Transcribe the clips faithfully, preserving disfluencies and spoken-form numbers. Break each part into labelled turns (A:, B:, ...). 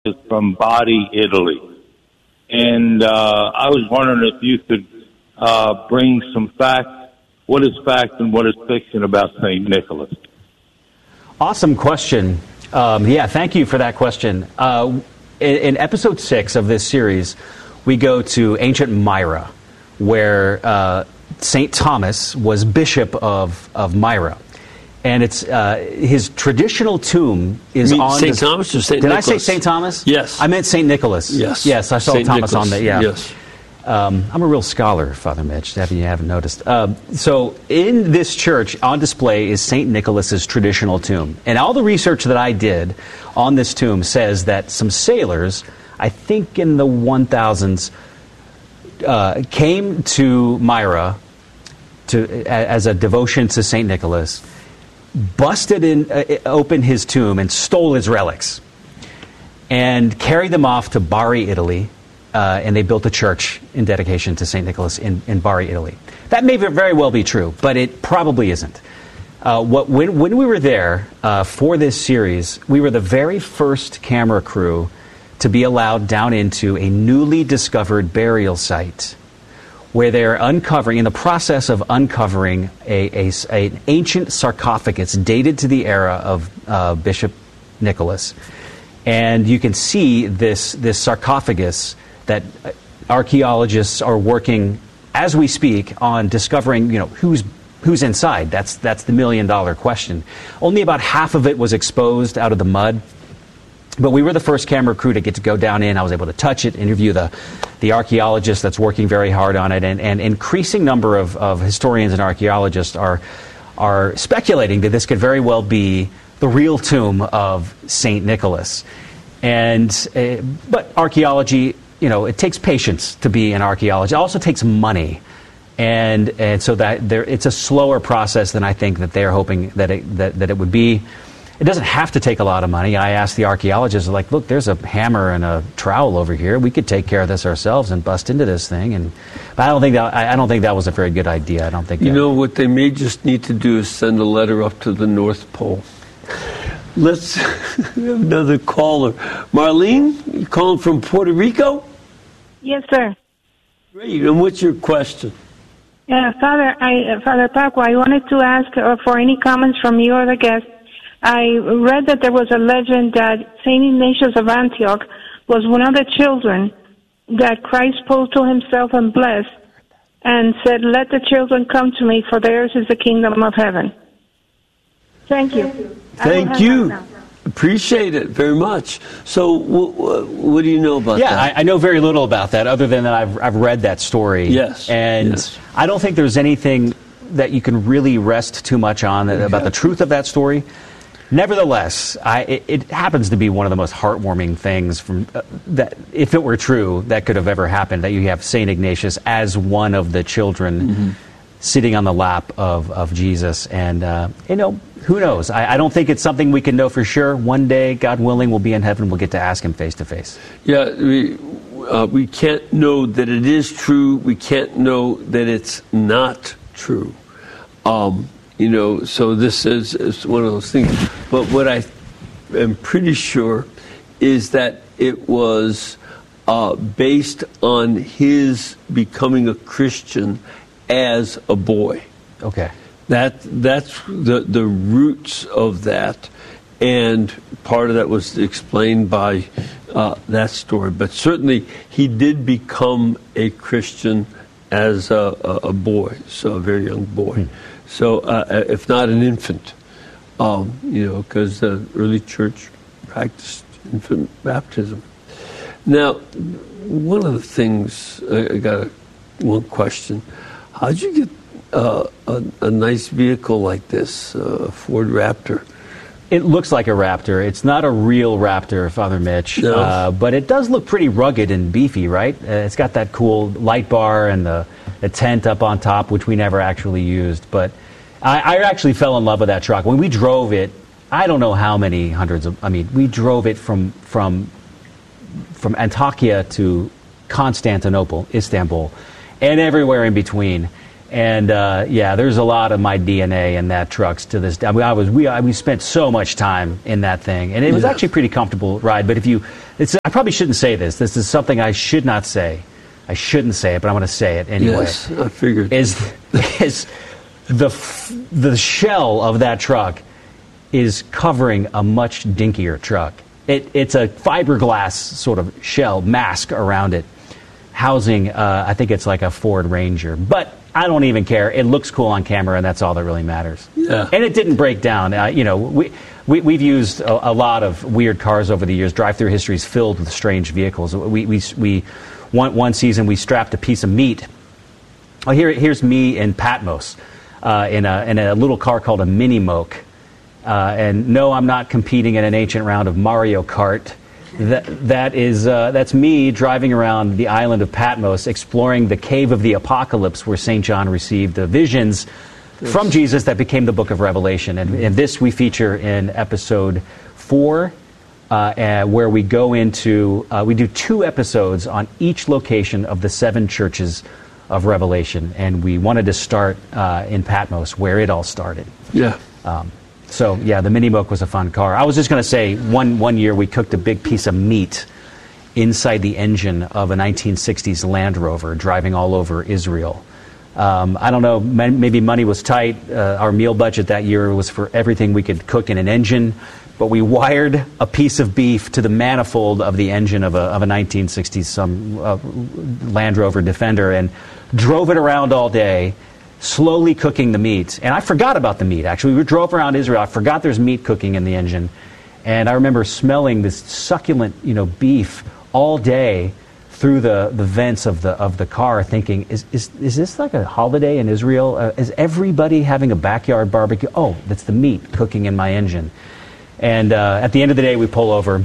A: is from Bari, Italy. And uh, I was wondering if you could uh, bring some fact, what is fact and what is fiction about Saint Nicholas?
B: Awesome question. Um, yeah, thank you for that question. Uh, in, in episode six of this series, we go to ancient Myra, where uh, Saint Thomas was bishop of, of Myra. And it's uh, his traditional tomb is
C: you mean
B: on
C: Saint Thomas or Saint
B: Did
C: Nicholas?
B: I say Saint Thomas?
C: Yes.
B: I meant Saint Nicholas.
C: Yes.
B: Yes, I saw
C: Saint
B: Thomas
C: Nicholas.
B: on there. Yeah.
C: Yes.
B: Um, I'm a real scholar, Father Mitch, if you haven't noticed. Um, so in this church, on display is Saint Nicholas's traditional tomb. And all the research that I did on this tomb says that some sailors, I think in the one thousands, uh, came to Myra to, as a devotion to Saint Nicholas, busted in, uh, open his tomb and stole his relics and carried them off to Bari, Italy. Uh, and they built a church in dedication to Saint Nicholas in, in Bari, Italy. That may very well be true, but it probably isn't. Uh, what, when, when we were there uh, for this series, we were the very first camera crew to be allowed down into a newly discovered burial site where they're uncovering, in the process of uncovering a, a, a, an ancient sarcophagus dated to the era of uh, Bishop Nicholas. And you can see this, this sarcophagus that archaeologists are working as we speak on discovering, you know, who's who's inside. That's that's the million dollar question. Only about half of it was exposed out of the mud, but we were the first camera crew to get to go down in. I was able to touch it, interview the the archaeologist that's working very hard on it, and an increasing number of, of historians and archaeologists are are speculating that this could very well be the real tomb of Saint Nicholas. And uh, but archaeology, you know, it takes patience to be an archaeologist. It also takes money, and and so that there, it's a slower process than I think that they're hoping that it that, that it would be. It doesn't have to take a lot of money. I asked the archaeologists, like, look, there's a hammer and a trowel over here. We could take care of this ourselves and bust into this thing. And but I don't think that I, I don't think that was a very good idea. I don't think.
C: You
B: that,
C: know what they may just need to do is send a letter up to the North Pole. Let's we have another caller. Marlene, you calling from Puerto Rico?
D: Yes, sir.
C: Great. And what's your question?
D: Uh, Father, I, uh, Father Paco, I wanted to ask uh, for any comments from you or the guest. I read that there was a legend that Saint Ignatius of Antioch was one of the children that Christ posed to himself and blessed and said, "Let the children come to me, for theirs is the kingdom of heaven." Thank you.
C: Thank you. Appreciate it very much. So, w- w- what do you know about
B: yeah,
C: that?
B: Yeah, I, I know very little about that, other than that I've I've read that story.
C: Yes.
B: And
C: yes.
B: I don't think there's anything that you can really rest too much on about the truth of that story. Nevertheless, I, it, it happens to be one of the most heartwarming things from uh, that, if it were true, that could have ever happened. That you have Saint Ignatius as one of the children mm-hmm. sitting on the lap of of Jesus, and uh, you know. Who knows? I, I don't think it's something we can know for sure. One day, God willing, we'll be in heaven. We'll get to ask him face to face.
C: Yeah, we, uh, we can't know that it is true. We can't know that it's not true. Um, you know, so this is, is one of those things. But what I am pretty sure is that it was uh, based on his becoming a Christian as a boy.
B: Okay.
C: That that's the the roots of that, and part of that was explained by uh, that story. But certainly, he did become a Christian as a, a, a boy, so a very young boy. Hmm. So, uh, if not an infant, um, you know, because the early church practiced infant baptism. Now, one of the things I, I got a, one question: how'd you get Uh, a, a nice vehicle like this, a uh, Ford Raptor?
B: It looks like a Raptor. It's not a real Raptor, Father Mitch,
C: no.
B: uh, but it does look pretty rugged and beefy, right? Uh, it's got that cool light bar and the, the tent up on top, which we never actually used. But I, I actually fell in love with that truck. When we drove it, I don't know how many hundreds of, I mean, we drove it from from from Antakya to Constantinople, Istanbul, and everywhere in between. And uh, yeah, there's a lot of my D N A in that truck to this day. I, mean, I was we I, we spent so much time in that thing, and it was
C: yeah. actually
B: a pretty comfortable ride. But if you, it's I probably shouldn't say this. This is something I should not say. I shouldn't say it, but I'm going to say it anyway.
C: Yes, I figured.
B: Is is the the shell of that truck is covering a much dinkier truck. It, it's a fiberglass sort of shell mask around it, housing, uh, I think it's like a Ford Ranger. But I don't even care. It looks cool on camera, and that's all that really matters.
C: Yeah.
B: And it didn't break down. Uh, you know, we, we, we've used a, a lot of weird cars over the years. Drive-through history is filled with strange vehicles. We, we, we one, one season, we strapped a piece of meat. Oh, here, here's me in Patmos uh, in, a, in a little car called a Mini Moke. Uh, and no, I'm not competing in an ancient round of Mario Kart. That that is uh, that's me driving around the island of Patmos, exploring the cave of the Apocalypse, where Saint John received the visions yes. from Jesus that became the Book of Revelation. And, and this we feature in episode four, uh, uh, where we go into uh, we do two episodes on each location of the seven churches of Revelation, and we wanted to start uh, in Patmos, where it all started.
C: Yeah.
B: Um, So, yeah, the Mini Moke was a fun car. I was just going to say, one one year we cooked a big piece of meat inside the engine of a nineteen sixties Land Rover driving all over Israel. Um, I don't know, maybe money was tight. Uh, our meal budget that year was for everything we could cook in an engine. But we wired a piece of beef to the manifold of the engine of a, of a nineteen sixties some uh, Land Rover Defender and drove it around all day, slowly cooking the meat. And I forgot about the meat, actually. We drove around Israel. I forgot there's meat cooking in the engine. And I remember smelling this succulent, you know, beef all day through the, the vents of the of the car, thinking, is is, is this like a holiday in Israel? Uh, is everybody having a backyard barbecue? Oh, that's the meat cooking in my engine. And uh, at the end of the day, we pull over,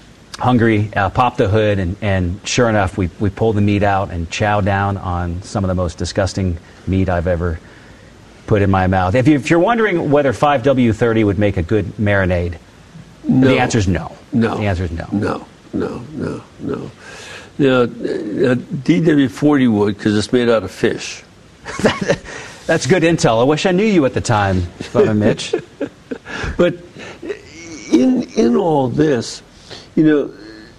B: hungry, uh, pop the hood, and, and sure enough, we, we pull the meat out and chow down on some of the most disgusting meat I've ever put in my mouth. If, you, if you're wondering whether five W thirty would make a good marinade,
C: no.
B: the answer is no.
C: No.
B: The answer is no.
C: No, no, no, no. You know, uh, D W forty would, because it's made out of fish.
B: That's good intel. I wish I knew you at the time, Father Mitch.
C: But in in all this, you know,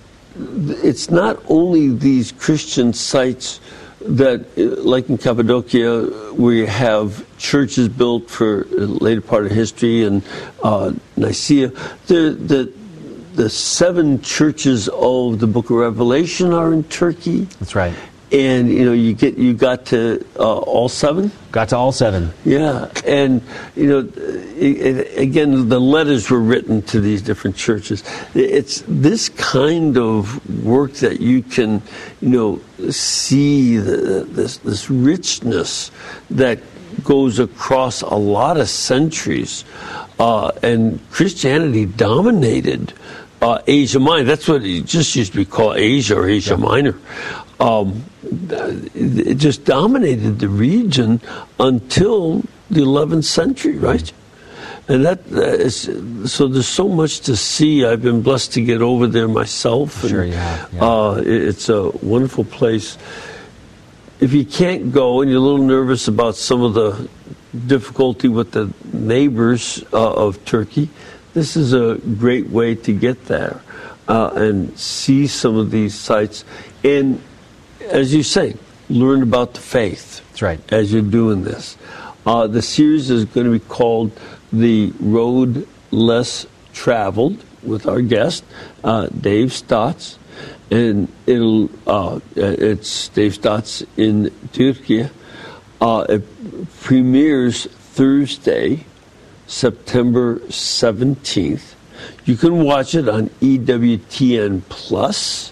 C: it's not only these Christian sites that, like in Cappadocia, where you have churches built for the later part of history, and uh, Nicaea, the, the the seven churches of the Book of Revelation are in Turkey.
B: That's right.
C: And you know, you get you got to uh, all seven.
B: Got to all seven.
C: Yeah, and you know, it, it, again, the letters were written to these different churches. It's this kind of work that you can, you know, see the, this this richness that goes across a lot of centuries, uh, and Christianity dominated uh, Asia Minor. That's what it just used to be called, Asia or Asia yeah. Minor. Um, it just dominated the region until the eleventh century, right? And that is, so there's so much to see. I've been blessed to get over there myself. And,
B: sure you have. Yeah.
C: Uh, it's a wonderful place. If you can't go and you're a little nervous about some of the difficulty with the neighbors uh, of Turkey, this is a great way to get there uh, and see some of these sites. And as you say, learn about the faith.
B: That's right.
C: As you're doing this. Uh, the series is going to be called The Road Less Traveled, with our guest, uh, Dave Stotz. And it'll uh, it's Dave Stotz in Turkey. Uh, it premieres Thursday, September seventeenth. You can watch it on E W T N Plus,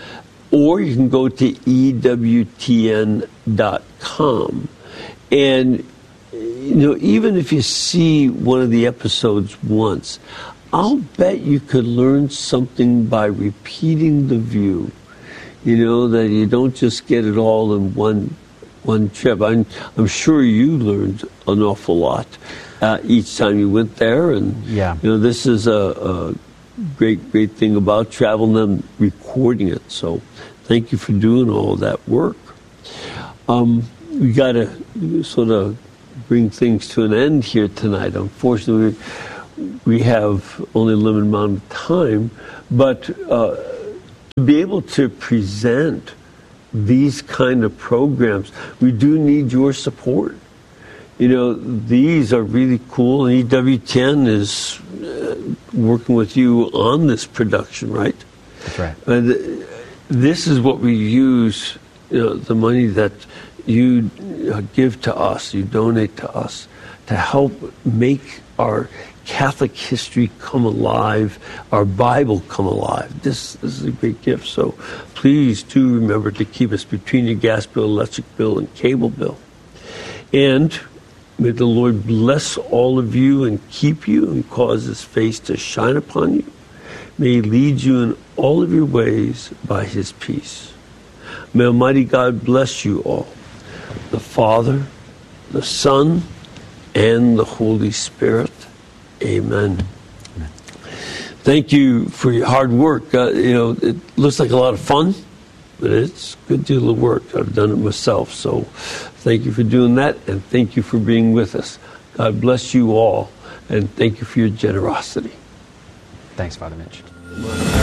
C: or you can go to E W T N dot com. And, you know, even if you see one of the episodes once, I'll bet you could learn something by repeating the view. You know, that you don't just get it all in one one trip. I'm, I'm sure you learned an awful lot uh, each time you went there. And,
B: yeah.
C: you know, this is a, a great, great thing about traveling and recording it. So thank you for doing all that work. Um, we got to sort of bring things to an end here tonight. Unfortunately, we have only a limited amount of time, but uh, to be able to present these kind of programs, we do need your support. You know, these are really cool, and E W ten is uh, working with you on this production, right?
B: That's right.
C: And this is what we use, you know, the money that you give to us, you donate to us, to help make our Catholic history come alive, our Bible come alive. This, this is a great gift. So please do remember to keep us between your gas bill, electric bill, and cable bill. And may the Lord bless all of you and keep you and cause his face to shine upon you. May he lead you in all of your ways by his peace. May Almighty God bless you all, the Father, the Son, and the Holy Spirit. Amen. Amen. Thank you for your hard work. Uh, you know, it looks like a lot of fun, but it's a good deal of work. I've done it myself. So thank you for doing that, and thank you for being with us. God bless you all, and thank you for your generosity.
B: Thanks, Father Mitch.